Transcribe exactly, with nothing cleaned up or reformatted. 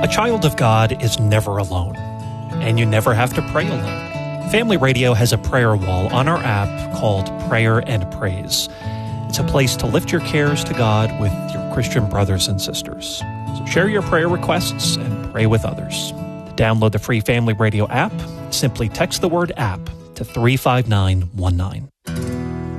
A child of God is never alone, and you never have to pray alone. Family Radio has a prayer wall on our app called Prayer and Praise. It's a place to lift your cares to God with your Christian brothers and sisters. So share your prayer requests and pray with others. To download the free Family Radio app, simply text the word app to three five nine one nine.